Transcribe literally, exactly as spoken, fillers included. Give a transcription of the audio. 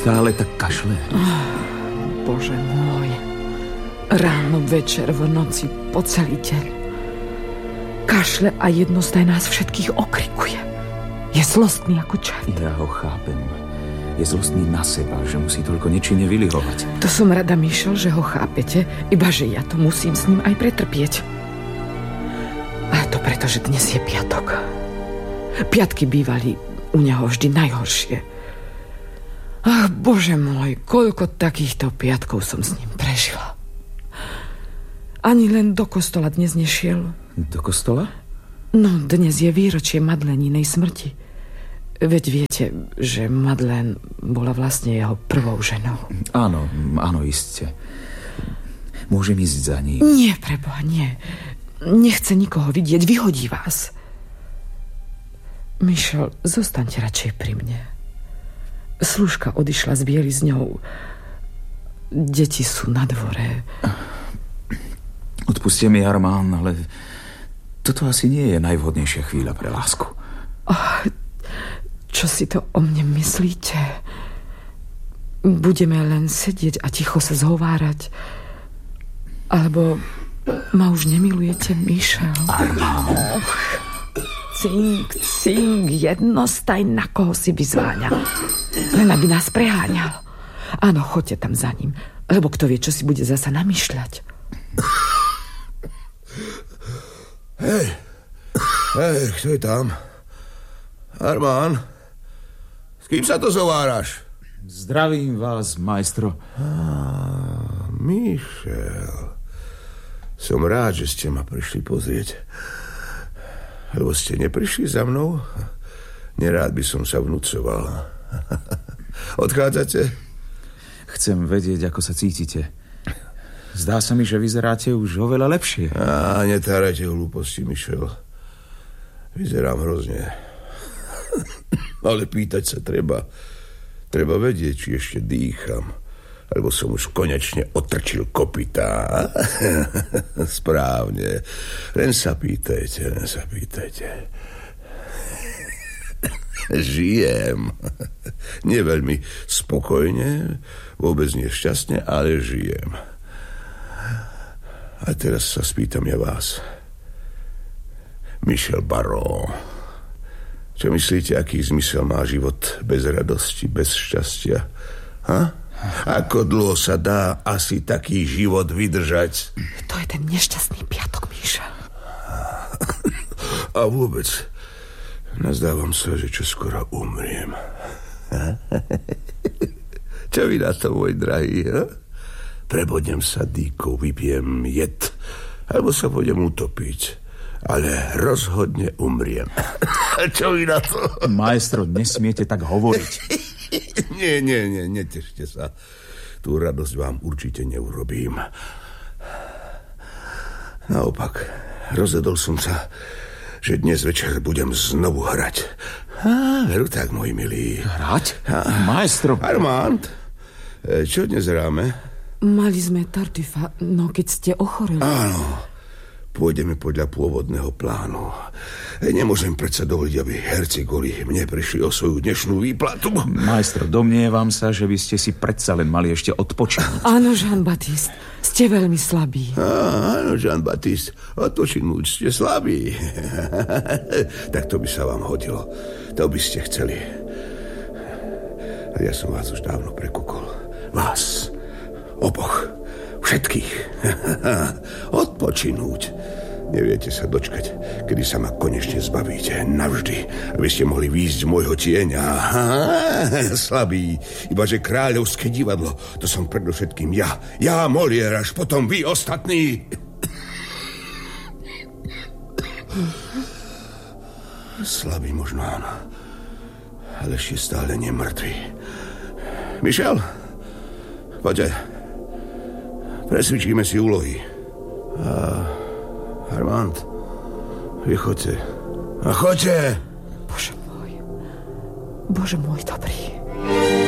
Stále tak kašle. Oh, Bože môj. Ráno, večer, v noci, po celý deň. Kašle a jednostaj nás všetkých okrikuje. Je zlostný ako čert. Ja ho chápem. Je zlostný na seba, že musí toľko nečine vylihovať. To som rada, Mišel, že ho chápete, iba že ja to musím s ním aj pretrpieť. A to preto, že dnes je piatok. Piatky bývali u neho vždy najhoršie. Ach, Bože môj, koľko takýchto piatkov som s ním prežila. Ani len do kostola dnes nešiel. Do kostola? No, dnes je výročie Madleninej smrti. Veď viete, že Madlen bola vlastne jeho prvou ženou. Áno, áno, iste. Môžem ísť za ní? Nie, preboha, nie. Nechce nikoho vidieť, vyhodí vás. Mišel, zostaňte radšej pri mne. Služka odišla z bielizňou. Deti sú na dvore. Odpustie mi, Armán, ale toto asi nie je najvhodnejšia chvíľa pre lásku. Oh, čo si to o mne myslíte? Budeme len sedieť a ticho sa zhovárať? Alebo ma už nemilujete, Mišel? Armán. Och, cink, cink, jednostaj, na koho si vyzváňa. Len aby nás preháňal. Áno, choďte tam za ním, lebo kto vie, čo si bude zasa namýšľať. Hej, hej, kto je tam? Armán, s kým sa to zováraš? Zdravím vás, majstro. Ah, Mišel. Som rád, že ste ma prišli pozrieť. Lebo ste neprišli za mnou? Nerád by som sa vnúcoval. Odchádzate? Chcem vedieť, ako sa cítite. Zdá sa mi, že vyzeráte už oveľa lepšie. Á, netárajte hlúposti, Mišel. Vyzerám hrozne. Ale pýtať sa treba. Treba vedieť, či ešte dýcham. Alebo som už konečne otrčil kopytá. Správne. Len sa pýtajte, len sa pýtajte. Žijem. Nie veľmi spokojne, vôbec nie šťastne, ale žijem. A teraz sa spýtam ja vás. Michel Barrot. Čo myslíte, aký zmysel má život bez radosti, bez šťastia? Ha? Ako dlho sa dá asi taký život vydržať? To je ten nešťastný piatok, Mišel. A vôbec nazdávam sa, že čoskoro umriem. Čo vy na to, môj drahý? Ha? Prebodnem sa dýkou, vypijem jed, alebo sa pôjdem utopiť. Ale rozhodne umriem. Čo vy na to? Maestro, nesmiete tak hovoriť. Nie, nie, nie, netešte sa. Tú radosť vám určite neurobím. Naopak, rozhodol som sa, že dnes večer budem znovu hrať. Á, veru tak, môj milý. Hrať? Á, Maestro. Armand, čo dnes hráme? Mali sme Tartufa, no keď ste ochoreli. Áno, pôjdeme podľa pôvodného plánu. Nemôžem predsa dovoliť, aby herci kvôli mne prišli o svoju dnešnú výplatu. Majstro, domnievam sa, že by ste si predsa len mali ešte odpočinúť. Áno, Jean-Baptiste, ste veľmi slabí. Á, áno, Jean-Baptiste, odpočinúť ste slabí. Tak to by sa vám hodilo. To by ste chceli. A ja som vás už dávno prekúkol. Vás. Oboch. Všetkých. Odpočinúť. Neviete sa dočkať, kedy sa ma konečne zbavíte. Navždy. Aby ste mohli výjsť z môjho tieňa. Slabý. Ibaže kráľovské divadlo. To som predovšetkým ja. Ja, Molière, až potom vy ostatní. Slabý možno áno. Ale ešte stále nemrtvý. Michel? Poďte. Presvičíme si úlohy. A Armand, vy choďte. A choďte! Bože môj, Bože môj dobrý.